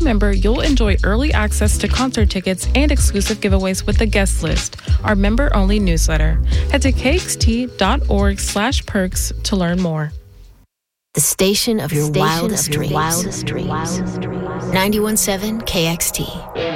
member, you'll enjoy early access to concert tickets and exclusive giveaways with the guest list, our member-only newsletter. Head to kxt.org/perks to learn more. The station of your wildest dreams. 91.7 KXT.